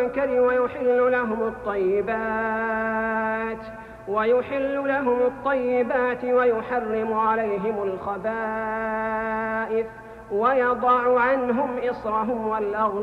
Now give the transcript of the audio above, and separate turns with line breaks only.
المنكر ويحل لهم الطيبات ويحرم عليهم الخبائث ويضع عنهم إصرهم والأغلال